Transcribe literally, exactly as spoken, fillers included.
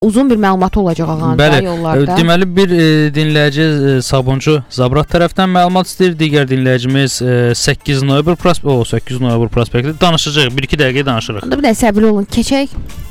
uzun bir məlumatı olacaq ağanda yollarda. Deməli bir e, dinləyici e, Sabunçu Zabrat tərəfdən məlumat istəyir. Digər dinləyicimiz e, səkkiz noyabr prospekti, o səkkiz noyabr prospekti danışacağıq. bir iki dəqiqə danışırıq. Bir də səbirli olun, keçək.